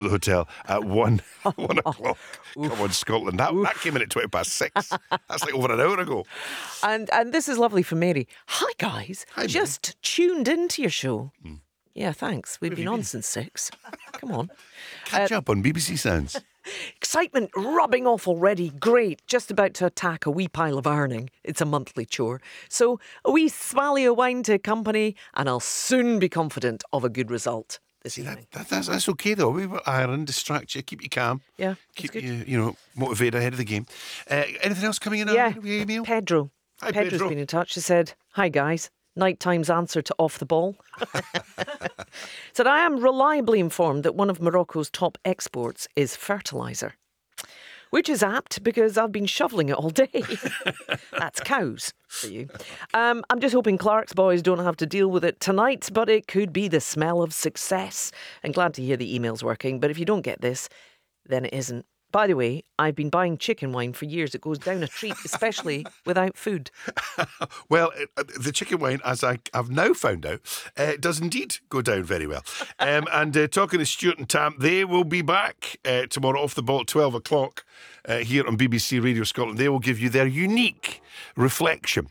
the hotel at 1 o'clock. Come on, Scotland. That came in at 6:20. That's like over an hour ago. And this is lovely from Mary. Hi, guys. Hi, Just tuned into your show. Yeah, thanks. We've been on since 6. Come on. Catch up on BBC Sounds. Excitement rubbing off already. Great. Just about to attack a wee pile of ironing. It's a monthly chore. So a wee smally of wine to accompany, and I'll soon be confident of a good result this evening. That's okay though. We will iron, distract you, keep you calm. Yeah, keep good. you motivated ahead of the game. Anything else coming in? Yeah, via email? Pedro. Hi, Pedro's Pedro. been in touch. He said, "Hi guys. Nighttime's answer to off the ball." Said, "I am reliably informed that one of Morocco's top exports is fertiliser. Which is apt because I've been shoveling it all day." That's cows for you. I'm just hoping Clark's boys don't have to deal with it tonight, but it could be the smell of success. And glad to hear the email's working, but if you don't get this, then it isn't. By the way, I've been buying chicken wine for years. It goes down a treat, especially without food. Well, the chicken wine, as I've now found out, does indeed go down very well. And talking to Stuart and Tam, they will be back tomorrow off the ball at 12 o'clock here on BBC Radio Scotland. They will give you their unique reflection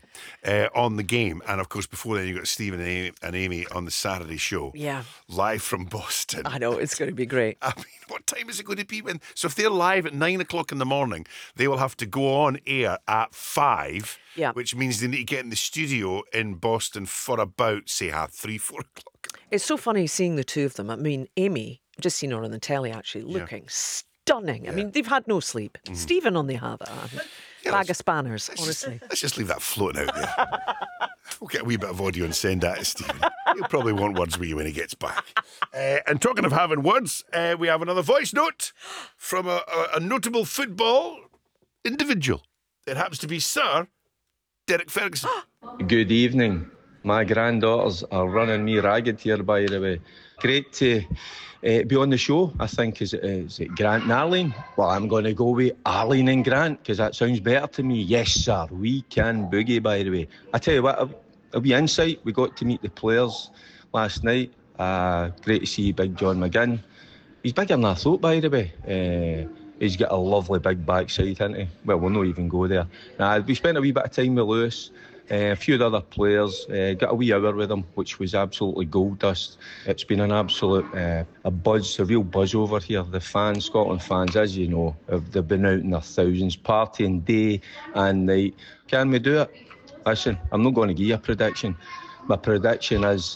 on the game. And of course, before then, you've got Stephen and Amy on the Saturday show. Yeah. Live from Boston. I know, it's going to be great. I mean, what time is it going to be when? So if they're live at 9 o'clock in the morning, they will have to go on air at 5, which means they need to get in the studio in Boston for about, say, 3, 4 o'clock. It's so funny seeing the two of them. I mean, Amy, I've just seen her on the telly actually, looking stunning. I mean, they've had no sleep. Stephen, on the other hand, bag of spanners, honestly. Let's just leave that floating out there. We'll get a wee bit of audio and send that to Stephen. He'll probably want words with you when he gets back. And talking of having words, we have another voice note from a notable football individual. It happens to be Sir Derek Ferguson. Good evening. My granddaughters are running me ragged here, by the way. Great to be on the show. I think, is it Grant and Arlene? Well, I'm going to go with Arlene and Grant because that sounds better to me. Yes, sir. We can boogie, by the way. I tell you what, a wee insight. We got to meet the players last night. Great to see Big John McGinn. He's bigger than I thought, by the way. He's got a lovely big backside, hasn't he? Well, we'll not even go there. We spent a wee bit of time with Lewis. A few other players, got a wee hour with them, which was absolutely gold dust. It's been an absolute a buzz, a real buzz over here. The fans, Scotland fans, as you know, they've been out in their thousands, partying day and night. Can we do it? Listen, I'm not going to give you a prediction. My prediction is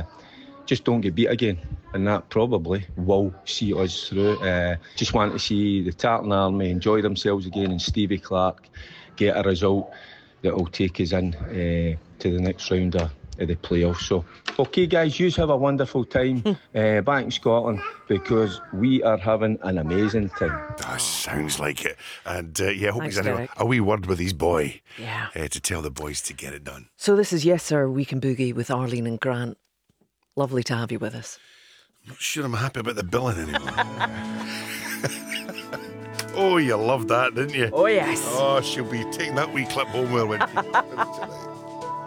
just don't get beat again, and that probably will see us through. Just want to see the Tartan Army enjoy themselves again and Stevie Clark get a result that will take us in to the next round of the playoffs. So, okay, guys, you have a wonderful time back in Scotland because we are having an amazing time. That sounds like it. And hope Thanks, he's had a wee word with his boy to tell the boys to get it done. So this is Yes Sir, We Can Boogie with Arlene and Grant. Lovely to have you with us. I'm not sure I'm happy about the billing anymore. Oh, you loved that, didn't you? Oh, yes. Oh, she'll be taking that wee clip home well when